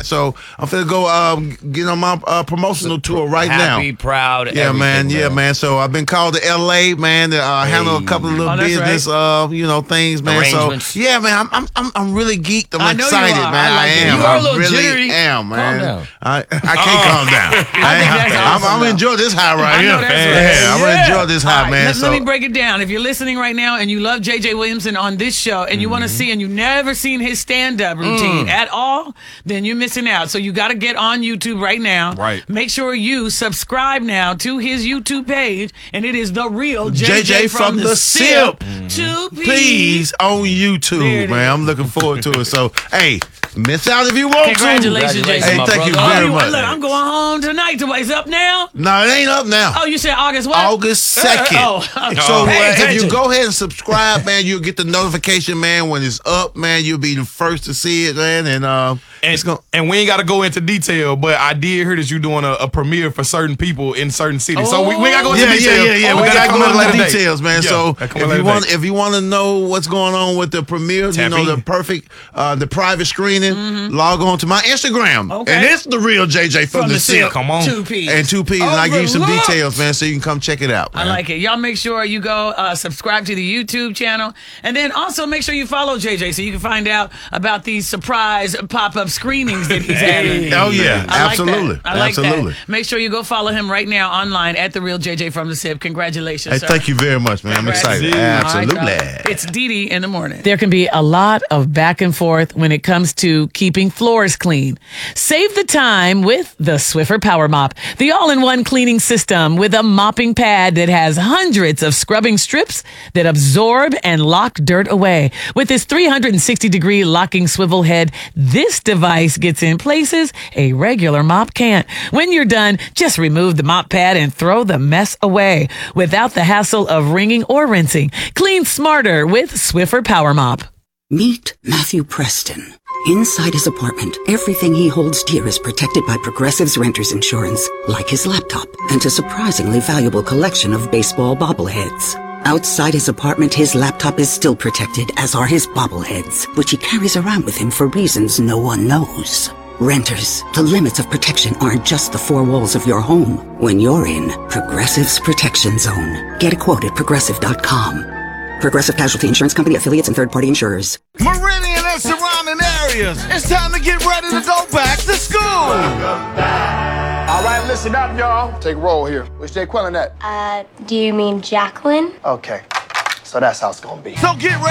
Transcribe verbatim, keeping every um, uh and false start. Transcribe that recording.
So I'm finna go um, get on my uh, promotional tour right Happy, now. Happy, proud. Yeah, man. Yeah, man. So I've been called to L A, man, to uh, hey. handle a couple of little oh, business, right. uh, you know, things, man. So yeah, man. I'm I'm I'm, I'm really geeked. I'm I excited, man. I, like I am. You are a little I really jittery. am, man. Calm down. I I can't uh-uh. calm down. I I think that's I'm, awesome, I'm gonna enjoy this high right I here. know that's yeah, right. yeah, I'm gonna enjoy this high, right, man. Let, so let me break it down. If you're listening right now and you love J J Williamson on this show and you mm-hmm. want to see and you've never seen his stand-up routine mm. at all, then you're missing out. So you got to get on YouTube right now. Right. Make sure you subscribe now to his YouTube page, and it is The Real J J, J J from, from the Sip. Mm-hmm. Two Please on YouTube, man. I'm looking forward to it. So, hey, miss out if you want Congratulations, to. J J. Hey, thank brother. you very oh, much. Look, I'm going home tonight. To it's up now? No, it ain't up now. Oh, you said August what? August second. Uh, oh, so uh, if you go ahead and subscribe, man, you'll get the notification, man, when it's up, man. You'll be the first to see it, man. And uh, and, it's gonna, and we ain't got to go into detail, but I did hear that you're doing a, a premiere for certain people in certain cities. Oh. So we, we got to go into yeah, detail. Yeah, yeah, yeah. Oh, we got to go into the day. details, man. Yeah, so if you want, day. if you want to know what's going on with the premiere, Tap you know, in. the perfect, uh, the private screening, mm-hmm. log on to my Instagram. Okay. And it's The Real J J from, from the, the Sip. Come on. Two P's. And two P's. And I give you some details, man, so you can come check it out, man. I like it. Y'all make sure you go uh, subscribe to the YouTube channel. And then also make sure you follow J J so you can find out about these surprise pop-up screenings that he's having. Oh, yeah. I Absolutely. Like I like Absolutely. that. Make sure you go follow him right now online at The Real J J from the Sip. Congratulations, Hey, sir. thank you very much, man. I'm excited. Absolutely. Right, it's Dee Dee in the morning. There can be a lot of back and forth when it comes to keeping floors clean. Save the time with the Swiffer Power Mop, the all-in-one cleaning system with a mopping pad that has hundreds of scrubbing strips that absorb and lock dirt away. With its three hundred sixty degree locking swivel head, this device gets in places a regular mop can't. When you're done, just remove the mop pad and throw the mess away without the hassle of wringing or rinsing. Clean smarter with Swiffer Power Mop. Meet Matthew Preston. Inside his apartment, everything he holds dear is protected by Progressive's Renter's Insurance, like his laptop and a surprisingly valuable collection of baseball bobbleheads. Outside his apartment, his laptop is still protected, as are his bobbleheads, which he carries around with him for reasons no one knows. Renters, the limits of protection aren't just the four walls of your home. When you're in Progressive's Protection Zone, get a quote at progressive dot com. Progressive Casualty Insurance Company, affiliates, and third-party insurers. Meridian and surrounding areas, it's time to get ready to go back to school. All right, listen up, y'all. Take a roll here. Which Jay Quillen at? Uh, do you mean Jacqueline? Okay, so that's how it's gonna be. So get ready.